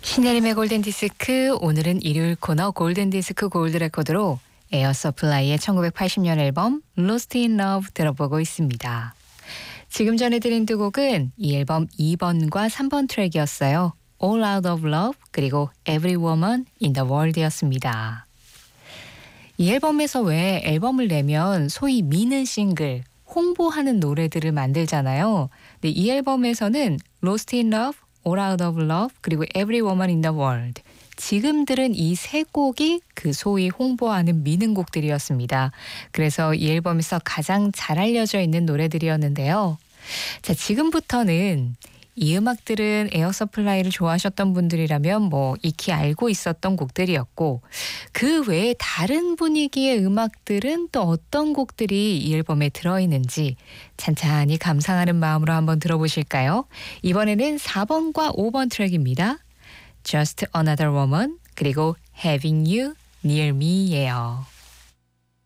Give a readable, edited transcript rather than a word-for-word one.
신혜림의 골든디스크, 오늘은 일요일 코너 골든디스크 골드레코드로 에어 서플라이의 1980년 앨범 Lost in Love 들어보고 있습니다. 지금 전해드린 두 곡은 이 앨범 2번과 3번 트랙이었어요. All Out of Love 그리고 Every Woman in the World이었습니다. 이 앨범에서 왜 앨범을 내면 소위 미는 싱글, 홍보하는 노래들을 만들잖아요. 근데 이 앨범에서는 Lost in Love, All Out of Love 그리고 Every Woman in the World, 지금 들은 이 세 곡이 그 소위 홍보하는 미는 곡들이었습니다. 그래서 이 앨범에서 가장 잘 알려져 있는 노래들이었는데요. 자, 지금부터는 이 음악들은 에어 서플라이를 좋아하셨던 분들이라면 익히 알고 있었던 곡들이었고, 그 외에 다른 분위기의 음악들은 또 어떤 곡들이 이 앨범에 들어있는지 찬찬히 감상하는 마음으로 한번 들어보실까요? 이번에는 4번과 5번 트랙입니다. Just Another Woman 그리고 Having You Near Me예요.